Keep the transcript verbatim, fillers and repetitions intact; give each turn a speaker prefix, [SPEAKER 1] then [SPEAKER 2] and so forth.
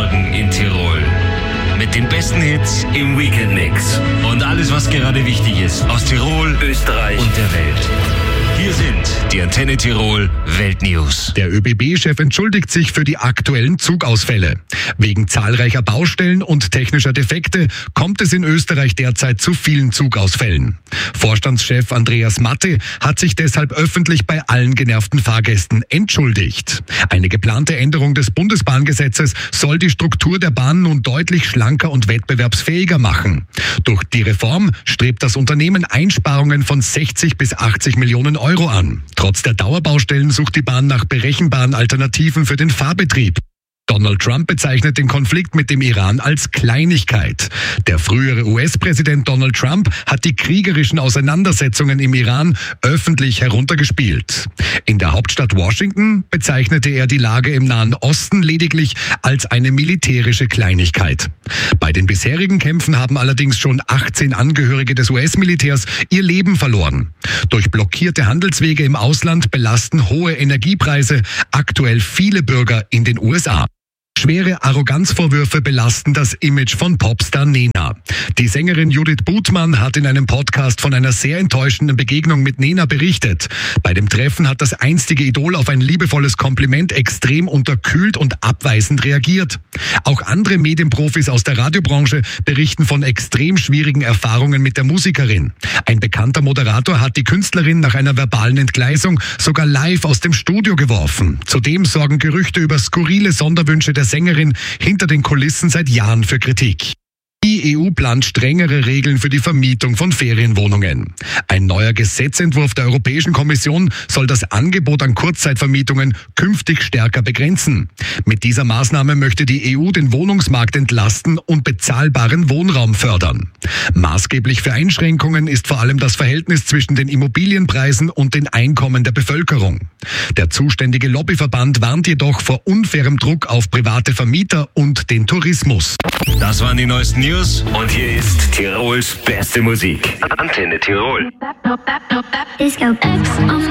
[SPEAKER 1] Morgen in Tirol. Mit den besten Hits im Weekend-Mix. Und alles, was gerade wichtig ist aus Tirol, Österreich und der Welt. Hier sind die Antenne Tirol Weltnews.
[SPEAKER 2] Der Ö B B-Chef entschuldigt sich für die aktuellen Zugausfälle. Wegen zahlreicher Baustellen und technischer Defekte kommt es in Österreich derzeit zu vielen Zugausfällen. Vorstandschef Andreas Matte hat sich deshalb öffentlich bei allen genervten Fahrgästen entschuldigt. Eine geplante Änderung des Bundesbahngesetzes soll die Struktur der Bahn nun deutlich schlanker und wettbewerbsfähiger machen. Durch die Reform strebt das Unternehmen Einsparungen von sechzig bis achtzig Millionen Euro an. Trotz der Dauerbaustellen sucht die Bahn nach berechenbaren Alternativen für den Fahrbetrieb. Donald Trump bezeichnet den Konflikt mit dem Iran als Kleinigkeit. Der frühere U S-Präsident Donald Trump hat die kriegerischen Auseinandersetzungen im Iran öffentlich heruntergespielt. In der Hauptstadt Washington bezeichnete er die Lage im Nahen Osten lediglich als eine militärische Kleinigkeit. Bei den bisherigen Kämpfen haben allerdings schon achtzehn Angehörige des U S-Militärs ihr Leben verloren. Durch blockierte Handelswege im Ausland belasten hohe Energiepreise aktuell viele Bürger in den U S A. Schwere Arroganzvorwürfe belasten das Image von Popstar Nena. Die Sängerin Judith Butmann hat in einem Podcast von einer sehr enttäuschenden Begegnung mit Nena berichtet. Bei dem Treffen hat das einstige Idol auf ein liebevolles Kompliment extrem unterkühlt und abweisend reagiert. Auch andere Medienprofis aus der Radiobranche berichten von extrem schwierigen Erfahrungen mit der Musikerin. Ein bekannter Moderator hat die Künstlerin nach einer verbalen Entgleisung sogar live aus dem Studio geworfen. Zudem sorgen Gerüchte über skurrile Sonderwünsche der Sängerin hinter den Kulissen seit Jahren für Kritik. Die E U plant strengere Regeln für die Vermietung von Ferienwohnungen. Ein neuer Gesetzentwurf der Europäischen Kommission soll das Angebot an Kurzzeitvermietungen künftig stärker begrenzen. Mit dieser Maßnahme möchte die E U den Wohnungsmarkt entlasten und bezahlbaren Wohnraum fördern. Maßgeblich für Einschränkungen ist vor allem das Verhältnis zwischen den Immobilienpreisen und den Einkommen der Bevölkerung. Der zuständige Lobbyverband warnt jedoch vor unfairem Druck auf private Vermieter und den Tourismus.
[SPEAKER 1] Das waren die neuesten News und hier ist Tirols beste Musik. Antenne Tirol.
[SPEAKER 3] Disco X.